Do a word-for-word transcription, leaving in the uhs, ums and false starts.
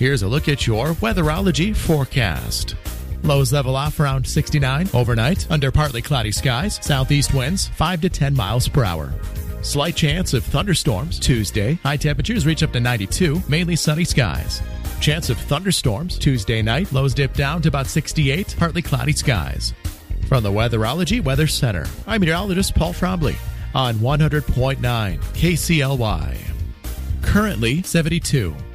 Here's a look at your weatherology forecast. Lows level off around sixty-nine overnight under partly cloudy skies. Southeast winds five to ten miles per hour. Slight chance of thunderstorms Tuesday. High temperatures reach up to ninety-two, mainly sunny skies. Chance of thunderstorms Tuesday night. Lows dip down to about sixty-eight, partly cloudy skies. From the Weatherology Weather Center, I'm meteorologist Paul Trombley on one hundred point nine K C L Y. Currently seventy-two.